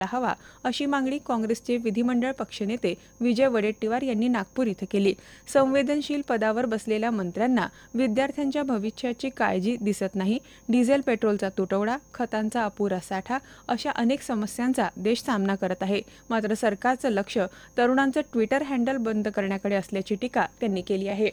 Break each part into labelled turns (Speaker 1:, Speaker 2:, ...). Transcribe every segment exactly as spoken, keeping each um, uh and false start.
Speaker 1: हवा अशी मागणी काँग्रेसचे विधिमंडळ पक्षनेते विजय वडेट्टीवार यांनी नागपूर इथं केली। संवेदनशील पदावर बसलेल्या मंत्र्यांना विद्यार्थ्यांच्या भविष्याची काळजी दिसत नाही। डिझेल पेट्रोलचा तुटवडा, खतांचा अपुरा साठा अशा अनेक समस्यांचा देश सामना करत आहे। मात्र सरकारचं लक्ष तरुणांचं ट्विटर हँडल बंद करण्याकडे असल्याची टीका त्यांनी केली आहे।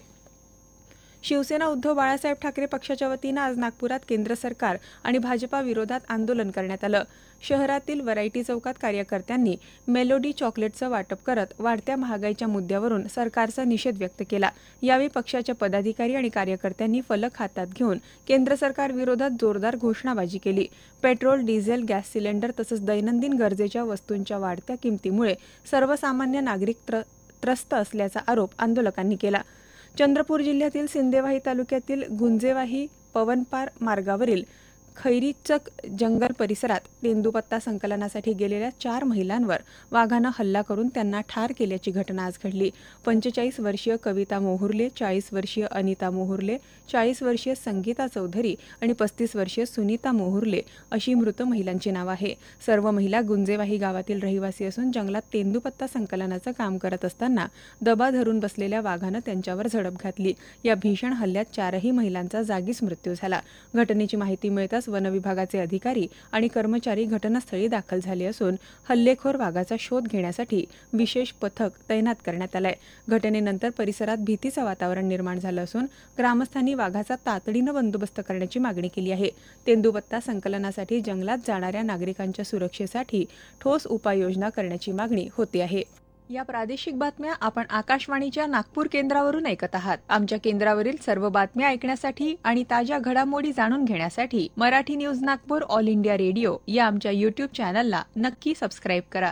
Speaker 1: शिवसेना उद्धव बाळासाहेब ठाकरे पक्षाच्या वतीनं आज नागपुरात केंद्र सरकार आणि भाजपा विरोधात आंदोलन करण्यात आलं। शहरातील व्हरायटी चौकात कार्यकर्त्यांनी मेलोडी चॉकलेटचं वाटप करत वाढत्या महागाईच्या मुद्द्यावरून सरकारचा निषेध व्यक्त केला। यावेळी पक्षाच्या पदाधिकारी आणि कार्यकर्त्यांनी फलक हातात घेऊन केंद्र सरकार विरोधात जोरदार घोषणाबाजी केली। पेट्रोल, डिझेल, गॅस सिलेंडर तसंच दैनंदिन गरजेच्या वस्तूंच्या वाढत्या किमतीमुळे सर्वसामान्य नागरिक त्र त्रस्त असल्याचा आरोप आंदोलकांनी केला। चंद्रपूर जिल्ह्यातील सिंदेवाही तालुक्यातील गुंजेवाही पवनपार मार्गावरील खैरीचक जंगल परिसरात तेंदूपत्ता संकलनासाठी गेलेल्या चार महिलांवर वाघानं हल्ला करून त्यांना ठार केल्याची घटना आज घडली। पंचेचाळीस वर्षीय कविता मोहुर्ले, चाळीस वर्षीय अनिता मोहुर्ले, चाळीस वर्षीय संगीता चौधरी आणि पस्तीस वर्षीय सुनीता मोहुर्ले अशी मृत महिलांची नावं आहे। सर्व महिला गुंजेवाही गावातील रहिवासी असून जंगलात तेंदूपत्ता संकलनाचं काम करत असताना दबा धरून बसलेल्या वाघानं त्यांच्यावर झडप घातली। या भीषण हल्ल्यात चारही महिलांचा जागीच मृत्यू झाला। घटनेची माहिती मिळताच वन विभागाचे अधिकारी आणि कर्मचारी घटनास्थळी दाखल झाले असून हल्लेखोर वाघाचा शोध घेण्यासाठी विशेष पथक तैनात करण्यात आलंय। घटनेनंतर परिसरात भीतीचं वातावरण निर्माण झालं असून ग्रामस्थांनी वाघाचा तातडीनं बंदोबस्त करण्याची मागणी केली आहे। तेंदूपत्ता संकलनासाठी जंगलात जाणाऱ्या नागरिकांच्या सुरक्षेसाठी ठोस उपाययोजना करण्याची मागणी होते आहे। या प्रादेशिक बातम्या आपण आकाशवाणीच्या नागपूर केंद्रावरून ऐकत आहात। आमच्या केंद्रावरील सर्व बातम्या ऐकण्यासाठी आणि ताज्या घडामोडी जाणून घेण्यासाठी Marathi news Nagpur all India radio या आमच्या यूट्यूब चॅनलला नक्की सबस्क्राईब करा।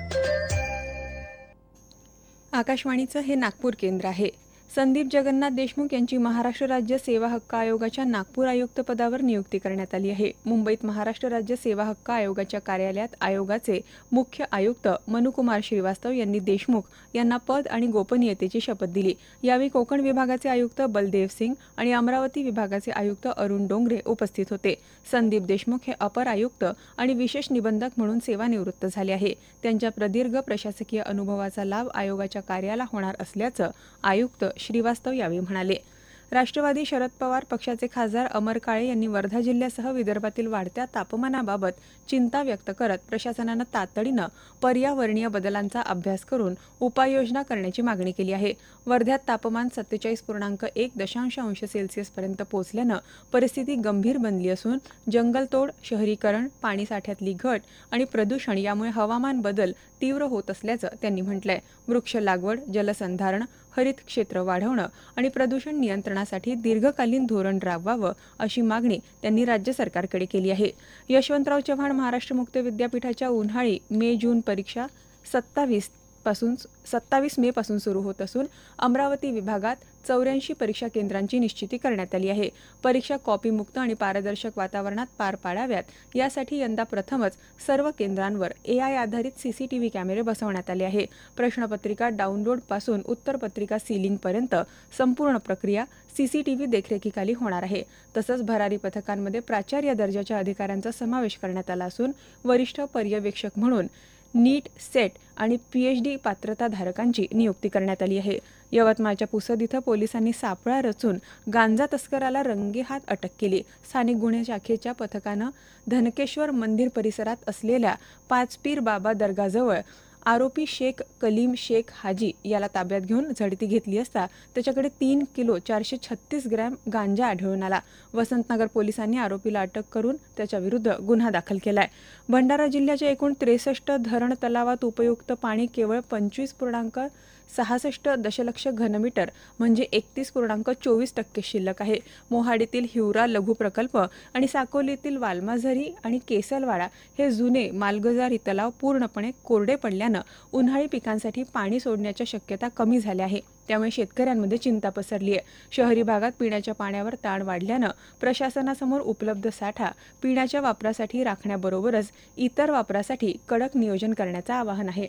Speaker 1: आकाशवाणीचं हे नागपूर केंद्र आहे। संदीप जगन्नाथ देशमुख यांची महाराष्ट्र राज्य सेवा हक्क आयोगाच्या नागपूर आयुक्त पदावर नियुक्ती करण्यात आली आहे। मुंबईत महाराष्ट्र राज्य सेवा हक्क आयोगाच्या कार्यालयात आयोगाचे मुख्य आयुक्त मनुकुमार श्रीवास्तव यांनी देशमुख यांना पद आणि गोपनीयतेची शपथ दिली। यावेळी कोकण विभागाचे आयुक्त बलदेव सिंग आणि अमरावती विभागाचे आयुक्त अरुण डोंगरे उपस्थित होते। संदीप देशमुख हे अपर आयुक्त आणि विशेष निबंधक म्हणून सेवानिवृत्त झाले आहे। त्यांच्या प्रदीर्घ प्रशासकीय अनुभवाचा लाभ आयोगाच्या कार्याला होणार असल्याचं आयुक्त श्रीवास्तव यावेळी म्हणाले। राष्ट्रवादी शरद पवार पक्षाचे खासदार अमर काळे यांनी वर्धा जिल्ह्यासह विदर्भातील वाढत्या तापमानाबाबत चिंता व्यक्त करत प्रशासनानं तातडीनं पर्यावरणीय बदलांचा अभ्यास करून उपाययोजना करण्याची मागणी केली आहे। वर्ध्यात तापमान सत्तेचाळीस पूर्णांक एक दशांश अंश सेल्सिअसपर्यंत पोहोचल्यानं परिस्थिती गंभीर बनली असून जंगलतोड, शहरीकरण, पाणीसाठ्यातली घट आणि प्रदूषण यामुळे हवामान बदल तीव्र होत असल्याचं त्यांनी म्हटलंय। वृक्ष लागवड, जलसंधारण, हरित क्षेत्र वाढवणं आणि प्रदूषण नियंत्रणासाठी दीर्घकालीन धोरण राबवावं अशी मागणी त्यांनी राज्य सरकारकडे केली आहे। यशवंतराव चव्हाण महाराष्ट्र मुक्त विद्यापीठाच्या उन्हाळी मे जून परीक्षा सत्तावीस पासून सत्तावीस मे पासून सुरू होत असून अमरावती विभागात चौऱ्याऐंशी परीक्षा केंद्रांची निश्चिती करण्यात आली आहे। परीक्षा कॉपीमुक्त आणि पारदर्शक वातावरणात पार पाडाव्यात यासाठी यंदा प्रथमच सर्व केंद्रांवर एआय आधारित सीसीटीव्ही कॅमेरे बसवण्यात आले आहे। प्रश्नपत्रिका डाउनलोड पासून उत्तरपत्रिका सीलिंग पर्यंत संपूर्ण प्रक्रिया सीसीटीव्ही देखरेखीखाली होणार आहे। तसंच भरारी पथकांमध्ये प्राचार्य दर्जाच्या अधिकाऱ्यांचा समावेश करण्यात आला असून वरिष्ठ पर्यवेक्षक म्हणून नीट, सेट आणि पीएचडी पात्रताधारकांची नियुक्ती करण्यात आली आहे। यवतमाळच्या पुसद इथं पोलिसांनी सापळा रचून गांजा तस्कराला रंगेहात अटक केली। स्थानिक गुन्हे शाखेच्या पथकानं धनकेश्वर मंदिर परिसरात असलेल्या पाचपीर बाबा दर्गाजवळ आरोपी शेख कलीम शेख हाजी याला ताब्यात घेऊन झडती घेतली असता त्याच्याकडे तीन किलो चारशे छत्तीस ग्रॅम गांजा आढळून आला। वसंतनगर पोलिसांनी आरोपीला अटक करून त्याच्याविरुद्ध गुन्हा दाखल केलाय। भंडारा जिल्ह्याच्या एकूण त्रेसष्ट धरण तलावात उपयुक्त पाणी केवळ पंचवीस पूर्णांक सहासष्ट दशलक्ष घनमीटर म्हणजे एकतीस पूर्णांक चोवीस टक्के शिल्लक आहे। मोहाडीतील हिवरा लघु प्रकल्प आणि साकोलीतील वालमाझरी आणि केसलवाडा हे जुने मालगजारी तलाव पूर्णपणे कोरडे पडल्यानं उन्हाळी पिकांसाठी पाणी सोडण्याच्या शक्यता कमी झाल्या आहे। त्यामुळे शेतकऱ्यांमध्ये चिंता पसरली आहे। शहरी भागात पिण्याच्या पाण्यावर ताण वाढल्यानं प्रशासनासमोर उपलब्ध साठा पिण्याच्या वापरासाठी राखण्याबरोबरच इतर वापरासाठी कडक नियोजन करण्याचं आवाहन आहे।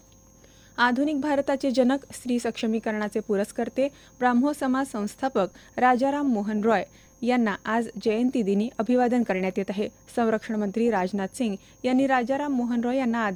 Speaker 1: आधुनिक भारताचे जनक, स्त्री सक्षमीकरणाचे पुरस्कर्ते, ब्राह्मो समाज संस्थापक राजाराम मोहन रॉय यांना आज जयंतीदिनी अभिवादन करण्यात येत आहे. संरक्षण मंत्री राजनाथ सिंग यांनी राजाराम मोहन रॉय यांना